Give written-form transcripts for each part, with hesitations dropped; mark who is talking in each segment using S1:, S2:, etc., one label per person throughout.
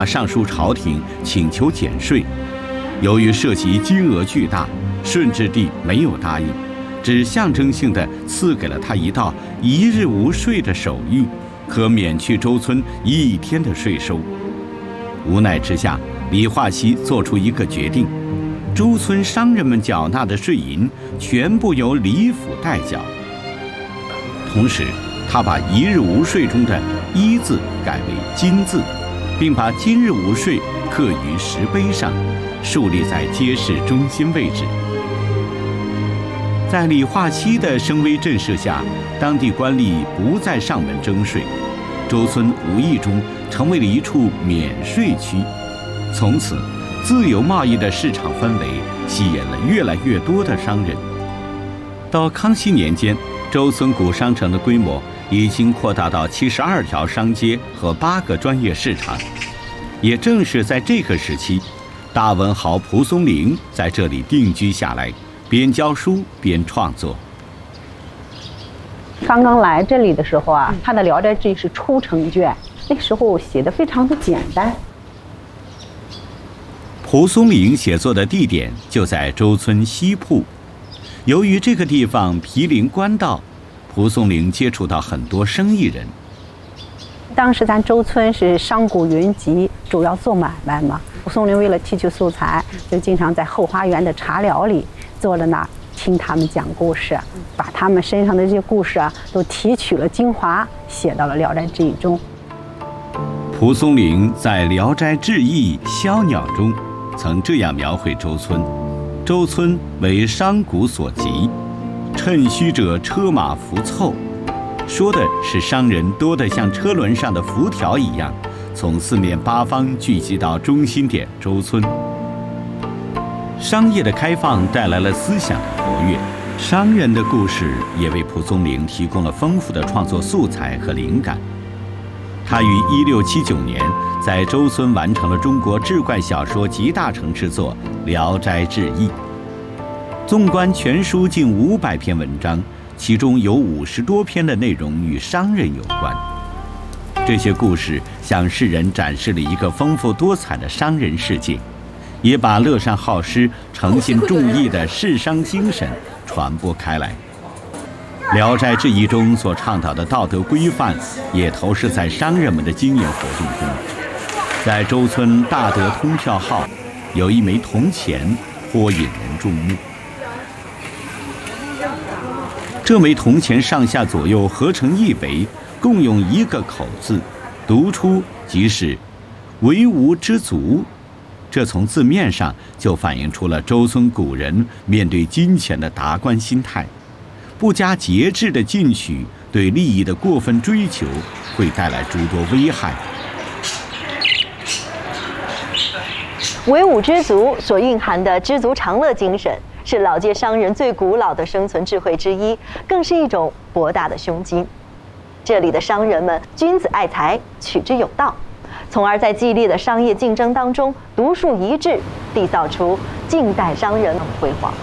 S1: 上书朝廷请求减税，由于涉及金额巨大，顺治帝没有答应，只象征性地赐给了他一道一日无税的手谕，可免去周村1天的税收。无奈之下，李化溪做出一个决定：周村商人们缴纳的税银全部由李府代缴。同时，他把一日无税中的“一”字改为“金”字，并把今日无税刻于石碑上，树立在街市中心位置。在李化溪的声威震慑下，当地官吏不再上门征税，周村无意中成为了一处免税区。从此，自由贸易的市场氛围吸引了越来越多的商人。到康熙年间，周村古商城的规模已经扩大到72条商街和8个专业市场。也正是在这个时期，大文豪蒲松龄在这里定居下来，边教书边创作。
S2: 刚刚来这里的时候啊，他的《聊斋志异》是初成卷，那时候写的非常的简单。
S1: 蒲松龄写作的地点就在周村西铺，由于这个地方毗邻官道，蒲松龄接触到很多生意人。
S2: 当时咱周村是商贾云集，主要做买卖嘛。蒲松龄为了提取素材，就经常在后花园的茶寮里坐在那儿听他们讲故事，把他们身上的这些故事啊都提取了精华，写到了《聊斋志异》中。
S1: 蒲松龄在《聊斋志异·枭鸟》中曾这样描绘周村：周村为商贾所及，趁虚者车马浮凑，说的是商人多得像车轮上的辐条一样，从四面八方聚集到中心点周村。商业的开放带来了思想的活跃，商人的故事也为蒲松龄提供了丰富的创作素材和灵感。他于1679年在周村完成了中国志怪小说集大成之作《聊斋志异》。纵观全书近500篇文章，其中有50多篇的内容与商人有关。这些故事向世人展示了一个丰富多彩的商人世界，也把乐善好施、诚信重义的士商精神传播开来。《聊斋志异》中所倡导的道德规范，也投射在商人们的经营活动中。在周村大德通票号，有一枚铜钱颇引人注目。这枚铜钱上下左右合成一围，共用一个口字，读出即是“为吾之足”。这从字面上就反映出了周村古人面对金钱的达观心态。不加节制的进取，对利益的过分追求，会带来诸多危害。
S3: 为吾知足所蕴含的知足常乐精神，是老界商人最古老的生存智慧之一，更是一种博大的胸襟。这里的商人们君子爱财，取之有道，从而在激烈的商业竞争当中独树一帜，缔造出近代商人的辉煌。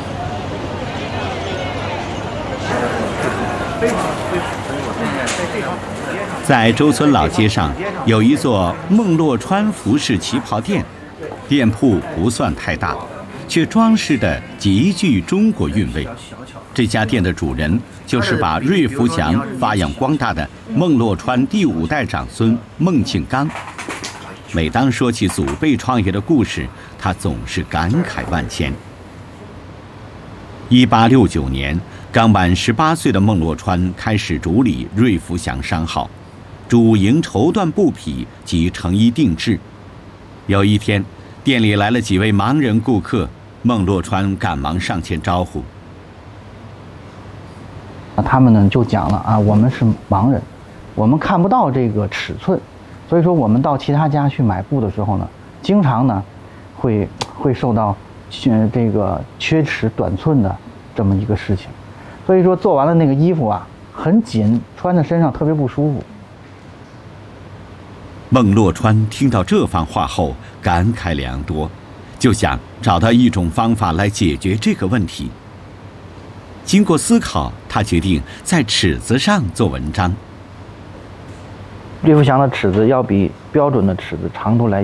S1: 在周村老街上有一座孟洛川服饰旗袍店，店铺不算太大，却装饰的极具中国韵味。这家店的主人就是把瑞福祥发扬光大的孟洛川第5代长孙孟庆刚。每当说起祖辈创业的故事，他总是感慨万千。1869年，刚满18岁的孟洛川开始主理瑞福祥商号，主营绸缎布匹及成衣定制。有一天，店里来了几位盲人顾客，孟洛川赶忙上前招呼。
S4: 他们呢就讲了啊，我们是盲人，我们看不到这个尺寸，所以说我们到其他家去买布的时候呢，经常呢会受到这个缺尺短寸的这么一个事情，所以说做完了那个衣服啊很紧，穿在身上特别不舒服。
S1: 孟洛川听到这番话后感慨良多，就想找到一种方法来解决这个问题。经过思考，他决定在尺子上做文章。
S4: 瑞福祥的尺子要比标准的尺子长度来